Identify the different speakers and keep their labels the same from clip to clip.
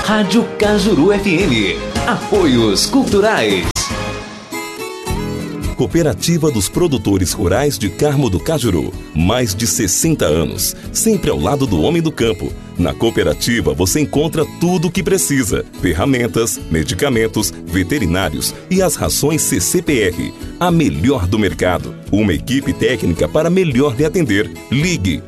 Speaker 1: Rádio Cajuru FM. Apoios culturais.
Speaker 2: Cooperativa dos Produtores Rurais de Carmo do Cajuru. Mais de 60 anos, sempre ao lado do homem do campo. Na cooperativa você encontra tudo o que precisa: ferramentas, medicamentos, veterinários e as rações CCPR, a melhor do mercado. Uma equipe técnica para melhor lhe atender. Ligue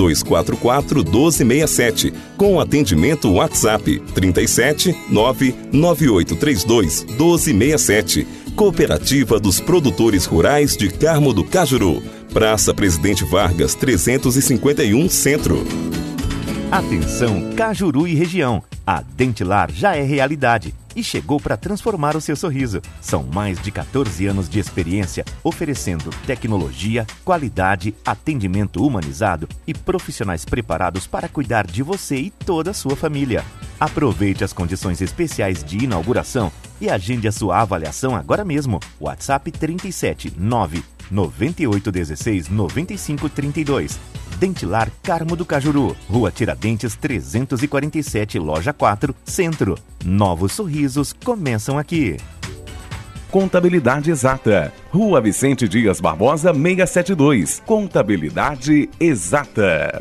Speaker 2: 3244-1267 com atendimento WhatsApp 37 99832 1267. Cooperativa dos Produtores Rurais de Carmo do Cajuru. Praça Presidente Vargas 351 Centro.
Speaker 3: Atenção Cajuru e região. A Dentilar já é realidade e chegou para transformar o seu sorriso. São mais de 14 anos de experiência, oferecendo tecnologia, qualidade, atendimento humanizado e profissionais preparados para cuidar de você e toda a sua família. Aproveite as condições especiais de inauguração e agende a sua avaliação agora mesmo. WhatsApp 37 9 9816 9532. Dentilar Carmo do Cajuru, Rua Tiradentes 347, Loja 4, Centro. Novos sorrisos começam aqui.
Speaker 4: Contabilidade Exata, Rua Vicente Dias Barbosa 672. Contabilidade Exata.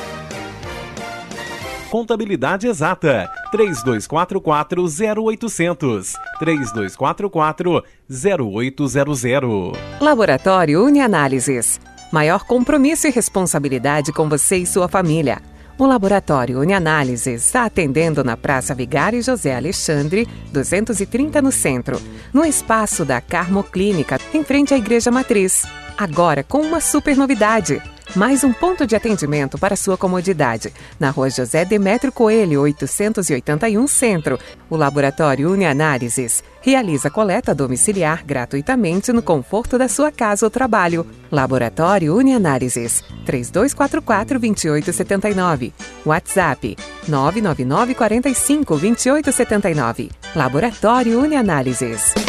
Speaker 4: Contabilidade Exata, 3244-0800, 3244-0800.
Speaker 5: Laboratório Unianálises. Maior compromisso e responsabilidade com você e sua família. O Laboratório Unianálises está atendendo na Praça Vigário José Alexandre, 230 no centro, no espaço da Carmo Clínica, em frente à Igreja Matriz. Agora com uma super novidade. Mais um ponto de atendimento para sua comodidade. Na Rua José Demétrio Coelho, 881 Centro. O Laboratório Unianálises realiza coleta domiciliar gratuitamente no conforto da sua casa ou trabalho. Laboratório Unianálises, 3244-2879. WhatsApp, 999 45 2879. Laboratório Unianálises.